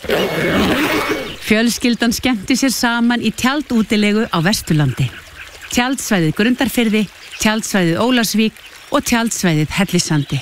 Fjölskyldan skemmti sér saman í tjaldútilegu á Vesturlandi. Tjaldsvæðið Grundarfirði, tjaldsvæðið Ólafsvík og tjaldsvæðið Hellisandi.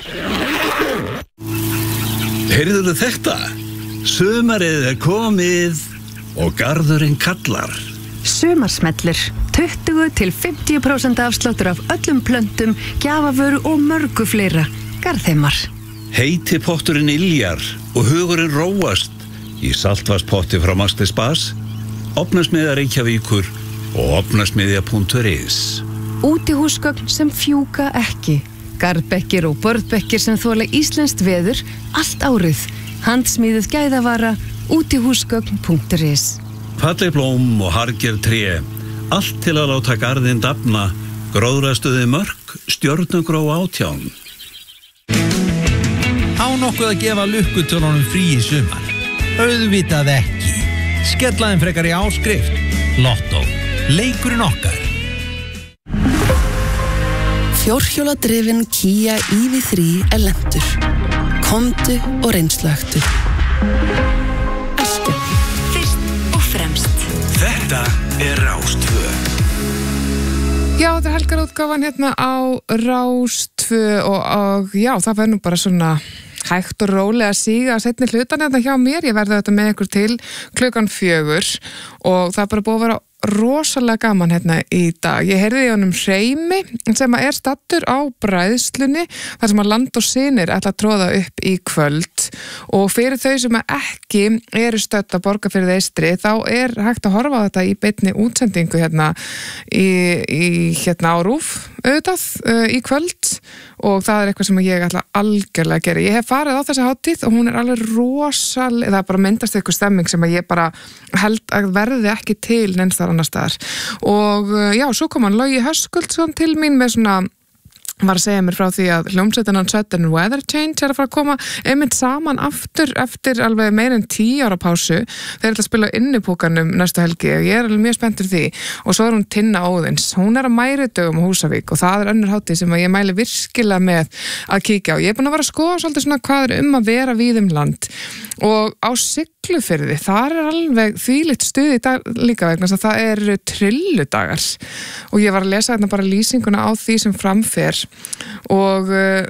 Heyrðuðu þetta? Sumarið er komið og garðurinn kallar. Sumarsmellur, 20-50% afsláttur af öllum plöntum, gjafavöru og mörgu fleira. Garðheimar. Heiti potturinn yljar og hugurinn róast í saltvarspotti frá Maxti Spas, Ofnasmiðja Reykjavíkur og ofnasmiðja.is. Útihúsgögn sem fjúka ekki. Garðbekkir og börðbekkir sem þola íslenskt veður allt árið. Handsmíðuð gæðavara, útihúsgögn.is. Falleg blóm og harger tré, allt til að láta garðinn dafna, gróðrastuði mörk, stjörnugró 18. Á nokkuð að gefa lukkutölunum frí í sumar? Auðvitað ekki. Skellaðum frekar í áskrift. Lotto. Leikurinn okkar. Fjórhjóladrifin Kia EV3 er lentur. Komdu og reynslögtu. Eltu. Fyrst og fremst. Þetta er Rás 2. Já, þetta er helgarútgáfan hérna á Rás 2 og já, það verður nú bara svona hægt og rólega að síga að seinni hlutan hérna hjá mér. Ég verði þetta með ykkur til 4:00 og það er bara búið að vera rosalega gaman hérna í dag. Ég heyrði í honum Hreimi sem er stattur á bræðslunni þar sem að Land og Synir ætla að tróða upp í kvöld og fyrir þau sem ekki eru stödd að Borgarfirði Eystri þá er hægt að horfa á þetta í beinni útsendingu hérna í hérna á RÚV auðvitað í kvöld og það er eitthvað sem ég ætla algjörlega að gera. Ég hef farið á þessa hátíð og hún er alveg rosalega, það er bara myndast eitthvað stemming sem að ég bara held að verði ekki til neins þar annars staðar. Og já, svo kom hann Logi Höskuldsson til mín með svona var að segja mér frá því að hljómsveitin Sudden Weather Change er að fara að koma einmitt saman aftur eftir alveg meira en 10 ára pásu. Þeir ætla að spila á innipúkanum næstu helgi og ég er alveg mjög spenntur því. Og svo er hún Tinna Óðins. Hún er á Mæridögum á Húsavík og það er önnur hátíð sem ég mæli virkilega með að kíkja á. Ég er búin að vera að skoða svolítið svona hvað er að vera víð land og á Siglufirði, þar er alveg þvílíkt stuð í dag líka vegna þess að það eru trilludagar og ég var að lesa hérna bara lýsinguna á því sem framfer og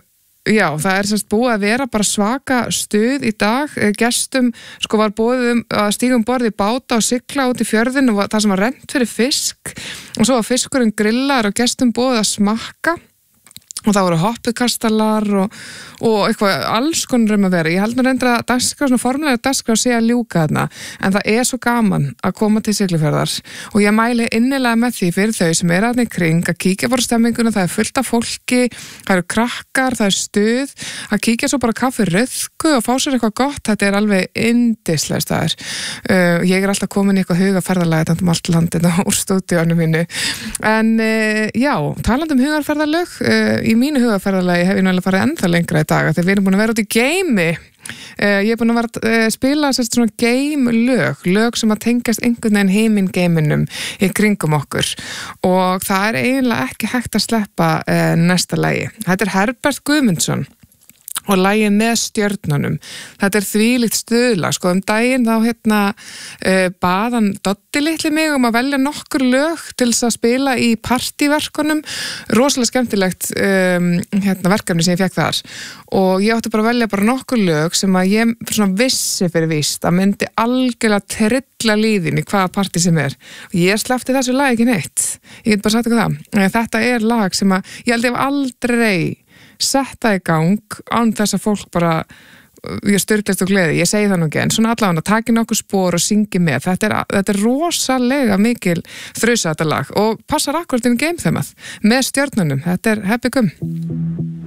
já, það er semst búið að vera bara svaka stuð í dag. Gestum sko var boðið að stíga borð í báta og sigla út í fjörðin og það sem var rennt fyrir fisk og svo var fiskurinn grillaður og gestum boðið að smakka og það voru hoppukastalar og eitthvað alls konar að vera. Ég held nú reyndar að dagskrá, svona formulega dagskrá sé að ljúka þarna, en það er svo gaman að koma til Siglufjarðar og ég mæli innilega með því fyrir þau sem er aðeins í kring að kíkja bara stemminguna, það er fullt af fólki, það eru krakkar, það er stuð, að kíkja svo bara kaffi rauðku og fá sér eitthvað gott, þetta er alveg yndislega staður. Ég er alltaf komin í eitthvað hugarferðalag þetta allt landina úr stúdíónu mínu. En já, talandi hugarferðalög, í mínu hugarferðalagi hef ég náttúrulega farið ennþá lengra í dag þegar við erum búin að vera út í geimi. Ég er búin að vera að spila svona game-lög sem að tengast einhvern veginn heiminn-geiminum í kringum okkur og það er eiginlega ekki hægt að sleppa næsta lagi. Þetta er Herbert Guðmundsson og lagið Með stjörnunum. Þetta er þvílíkt stuðlag, sko daginn þá bað hann Doddi litli mig að velja nokkur lög til þess að spila í partíverkunum, rosalega skemmtilegt verkefni sem ég fekk þar og ég átti bara að velja bara nokkur lög sem að ég svona vissi fyrir víst að myndi algjörlega trilla líðin í hvaða partí sem er og ég sleppti þessu lag ekki neitt, ég get bara sagt ykkur það. Þetta er lag sem að ég held ég hef aldrei setta í gang án þess að fólk bara ég styrklist og gleði, ég segi það nú ekki en svona allavega taki nokkuð spor og syngi með þetta er rosalega mikil þrausa þetta lag og passar akkurat inn í geimþemað Með stjörnunum, þetta er Happy Gum.